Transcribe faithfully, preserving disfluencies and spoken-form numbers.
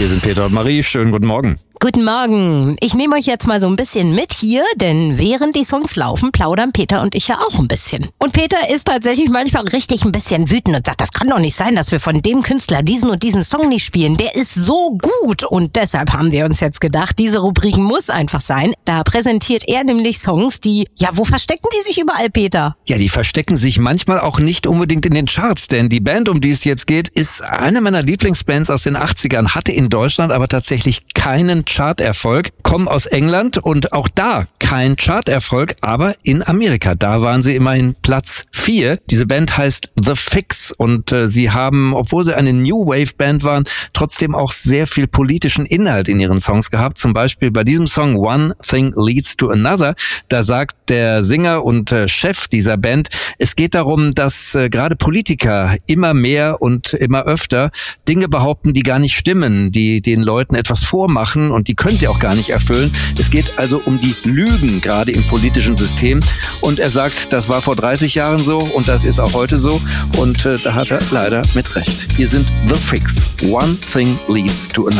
Hier sind Peter und Marie. Schönen guten Morgen. Guten Morgen. Ich nehme euch jetzt mal so ein bisschen mit hier, denn während die Songs laufen, plaudern Peter und ich ja auch ein bisschen. Und Peter ist tatsächlich manchmal richtig ein bisschen wütend und sagt, das kann doch nicht sein, dass wir von dem Künstler diesen und diesen Song nicht spielen. Der ist so gut. Und deshalb haben wir uns jetzt gedacht, diese Rubrik muss einfach sein. Da präsentiert er nämlich Songs, die, ja, wo verstecken die sich überall, Peter? Ja, die verstecken sich manchmal auch nicht unbedingt in den Charts, denn die Band, um die es jetzt geht, ist eine meiner Lieblingsbands aus den achtzigern, hatte in Deutschland aber tatsächlich keinen Charterfolg, kommen aus England und auch da kein Charterfolg, aber in Amerika, da waren sie immerhin Platz vier. Diese Band heißt The Fix und äh, sie haben, obwohl sie eine New Wave Band waren, trotzdem auch sehr viel politischen Inhalt in ihren Songs gehabt. Zum Beispiel bei diesem Song One Thing Leads to Another, da sagt der Sänger und äh, Chef dieser Band, es geht darum, dass äh, gerade Politiker immer mehr und immer öfter Dinge behaupten, die gar nicht stimmen, die den Leuten etwas vormachen und die können sie auch gar nicht erfüllen. Es geht also um die Lügen, gerade im politischen System. Und er sagt, das war vor dreißig Jahren so und das ist auch heute so. Und äh, da hat er leider mit Recht. Wir sind The Fix. One Thing Leads to Another.